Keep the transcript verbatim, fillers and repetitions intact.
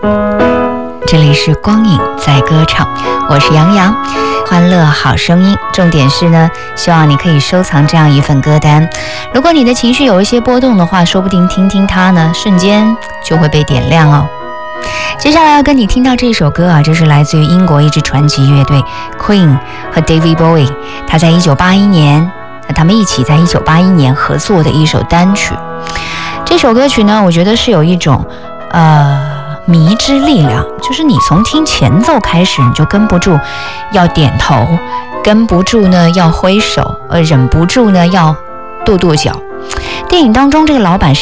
这里是光影在歌唱，我是杨洋，欢乐好声音。重点是呢，希望你可以收藏这样一份歌单。如果你的情绪有一些波动的话，说不定听听它呢，瞬间就会被点亮哦。接下来要跟你听到这首歌啊，这是来自于英国一支传奇乐队 Queen 和 David Bowie， 他在一九八一年，他们一起在一九八一年合作的一首单曲。这首歌曲呢，我觉得是有一种呃迷之力量，就是你从听前奏开始，你就跟不住要点头，跟不住呢要挥手，呃，忍不住呢要跺跺脚。电影当中这个老板是